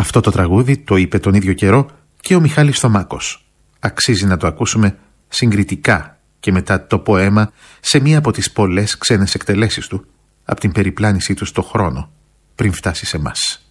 Αυτό το τραγούδι το είπε τον ίδιο καιρό και ο Μιχάλης Θωμάκος. Αξίζει να το ακούσουμε συγκριτικά και μετά το ποέμα σε μία από τις πολλές ξένες εκτελέσεις του από την περιπλάνησή του στο χρόνο πριν φτάσει σε μας.